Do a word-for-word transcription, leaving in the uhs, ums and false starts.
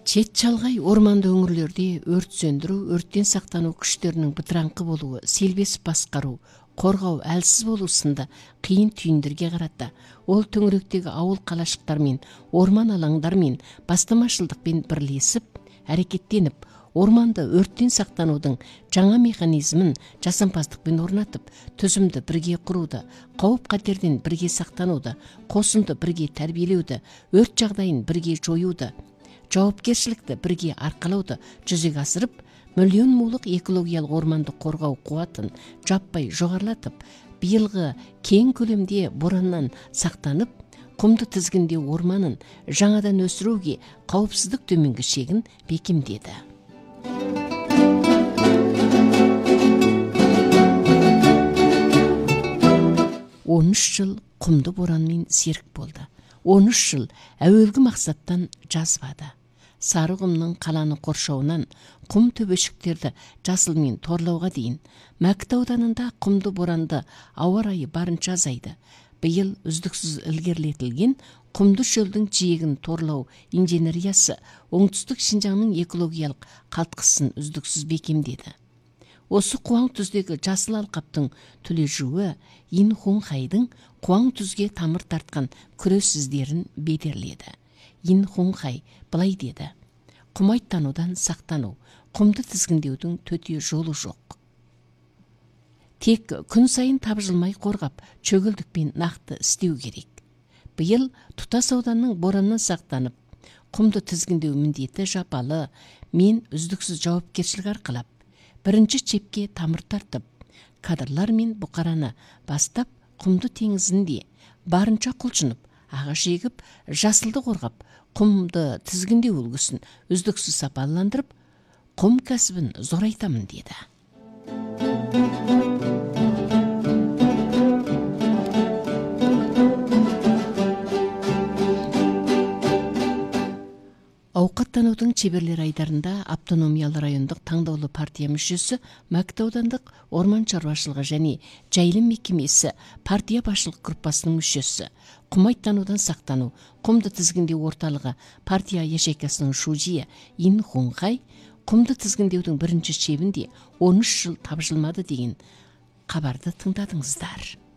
Чет чалгай орманды өңүрлөрдө өрт сөндүрүү, өрттен сактануу күчтөрүнүн бытыраңкы болуу, селбесип баскаруу, коргоо алсыз болуу сынды кыйын түйүндөргө карата ол төңүрөктөгү ауыл калашыктар менен, орман алаңдар менен бастамачылдык менен бирлешип, аракеттенип, орманды өрттен сактануудун жаңа механизмин жасампаздык менен орнатып, төзүмдү бирге курууду, кооп катерден бирге сактанууду, коосунду бирге тарбиелөөдү, өрт жагдайын бирге жоюуду, жоопкерчиликти бирге аркалоодо жүзөгө асырып, миллион муулук экологиялык орманды коргоо кубатын жаппай жогорулатып, быйылгы кең көлөмдө борандан сактанып, кумду тизгиндөө орманын жаңадан өсүрүүгө каопсыздык төмөнгү шегин бекемдеди. он үч жыл кумду боран менен серик болду. он үч жыл әуелгі максаттан жазбады. Сары кумдун каланы коршоунан кум төбөшүктөрдү жасыл менен торлоого дейин Мәкіт ауданында кумду боранды аба ырайы барынча азайды. Быйыл үздүксүз илгерилетилген кумду чөлдүн жээгин торлоо инженериясы оңтүстүк Шинжаңдын экологиялык калткысын үздүксүз бекемдеди. Осы Куаң түздегі жасыл алқаптың түлежуі Ин Хунхайдың Куаң түзге тамыр тартқан күрес іздерін бедерледі. Ин Хунхай былай деді: құмайттанудан сақтану, құмды тізгіндеудің төте жолы жоқ. Тек күн сайын табжылмай қорғап, чөгілдікпен нақты істеу керек. Быйыл тұтас ауданның бораннан сақтанып, құмды тізгіндеу міндеті жапалы, мен үздіксіз жауапкершілік арқылап, бірінші чепке тамыр тартып, кадрлар мен бұқараны бастап, құмды теңізінде барынша құлшынып, ағаш егіп, жасылды қорғап, құмды тізгіндеу үлгісін үздіксіз сапаландырып, құм кәсібін зорайтамын деді. Ауқаттанудың чеберлер айдарында автономиялы райондық таңдаулы партия мүшесі, Мәкіт аудандық орман шаруашылығы және жайылым мекемесі партия башылық группасының мүшесі, құмайттанудан сақтану, құмды тізгіндеу орталығы партия ячейкасының шужия Ин Хунхай, құмды тізгіндеудің бірінші шебінде он үч жыл табжылмады деген хабарды тыңдадыңыздар.